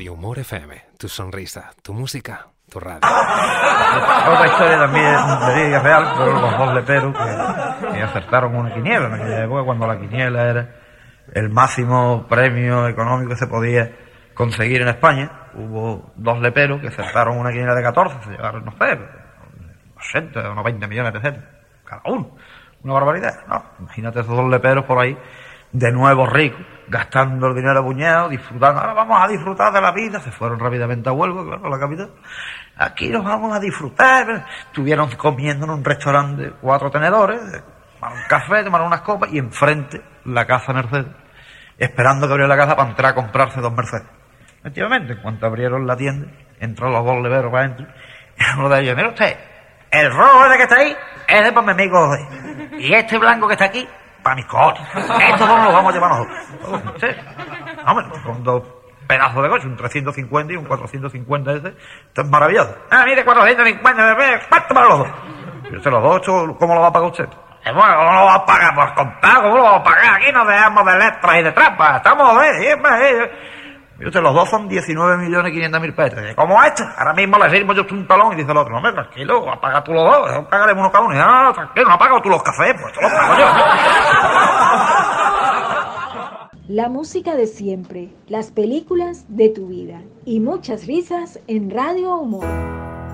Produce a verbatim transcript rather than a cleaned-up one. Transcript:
Radio Humor F M, tu sonrisa, tu música, tu radio. Otra historia también de real, pero los dos leperos que, que acertaron una quiniela en aquella época, cuando la quiniela era el máximo premio económico que se podía conseguir en España. Hubo dos leperos que acertaron una quiniela de catorce, se llevaron, no sé, ochenta o noventa millones de pesetas cada uno. Una barbaridad, ¿no? Imagínate esos dos leperos por ahí, de nuevo ricos, gastando el dinero a puñado, disfrutando. Ahora vamos a disfrutar de la vida. Se fueron rápidamente a Huelva, claro, a la capital. Aquí nos vamos a disfrutar. Estuvieron comiendo en un restaurante cuatro tenedores, tomaron un café, tomaron unas copas, y enfrente la casa Mercedes, esperando que abriera la casa para entrar a comprarse dos Mercedes. Efectivamente, en cuanto abrieron la tienda, entraron los dos leperos para adentro, y uno de ellos: mira usted, el rojo ese que está ahí es de para mi amigo, y este blanco que está aquí, para mis cojones. Estos dos los vamos a llevar nosotros. Sí. Hombre, con dos pedazos de coche, un trescientos cincuenta y un cuatrocientos cincuenta ese. Esto es maravilloso. Ah, mire, cuatrocientos cincuenta, ¿cuánto para los dos? Y usted, los dos, ¿cómo lo va a pagar usted? Bueno, ¿cómo lo va a pagar por contado? ¿Cómo lo va a pagar? Aquí no dejamos de letras y de trampas. Estamos, eh, eh, eh. Y usted, los dos son diecinueve millones quinientos mil pesos. ¿Cómo esto? Ahora mismo le sirvo yo un talón, y dice el otro: no, hombre, tranquilo, apaga tú los dos, pagaremos uno cada uno. Y no, no, tranquilo, no apago tú los cafés, pues esto lo pago yo. La música de siempre, las películas de tu vida y muchas risas en Radio Humor.